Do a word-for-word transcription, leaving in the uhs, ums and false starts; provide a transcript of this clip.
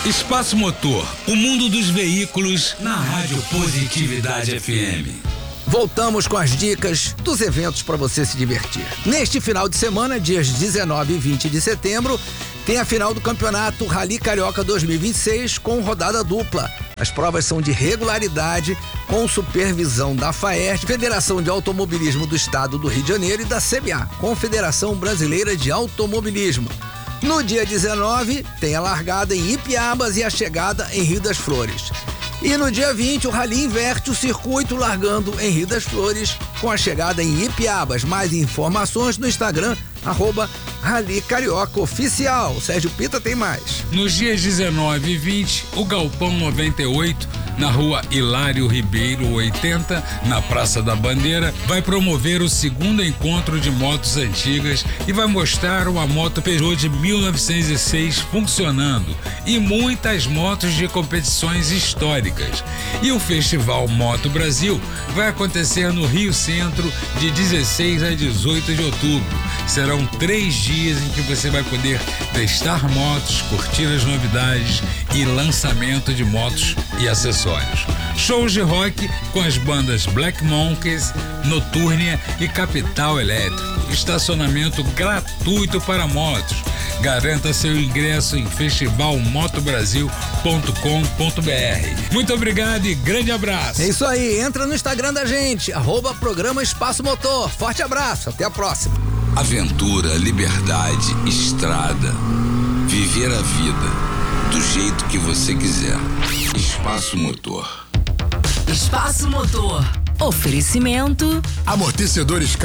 Espaço Motor, o mundo dos veículos na Rádio Positividade F M. Voltamos com as dicas dos eventos para você se divertir. Neste final de semana, dias dezenove e vinte de setembro, tem a final do Campeonato Rally Carioca dois mil e vinte e seis com rodada dupla. As provas são de regularidade, com supervisão da FAERJ, Federação de Automobilismo do Estado do Rio de Janeiro, e da C B A, Confederação Brasileira de Automobilismo. No dia dezenove, tem a largada em Ipiabas e a chegada em Rio das Flores. E no dia vinte, o Rally inverte o circuito, largando em Rio das Flores, com a chegada em Ipiabas. Mais informações no Instagram, arroba Rally Carioca Oficial. O Sérgio Pita tem mais. Nos dias dezenove e vinte, o Galpão noventa e oito, na rua Hilário Ribeiro oitenta, na Praça da Bandeira, vai promover o segundo encontro de motos antigas e vai mostrar uma moto Peugeot de mil novecentos e seis funcionando e muitas motos de competições históricas. E o Festival Moto Brasil vai acontecer no Rio Centro de dezesseis a dezoito de outubro. Serão três dias em que você vai poder testar motos, curtir as novidades e lançamento de motos e acessórios. Shows de rock com as bandas Black Monkeys, Noturnia e Capital Elétrico. Estacionamento gratuito para motos. Garanta seu ingresso em festival moto brasil ponto com ponto b r. Muito obrigado e grande abraço. É isso aí, entra no Instagram da gente, arroba programa Espaço Motor. Forte abraço, até a próxima. Aventura, liberdade, estrada. Viver a vida do jeito que você quiser. Espaço Motor. Espaço Motor. Oferecimento. Amortecedores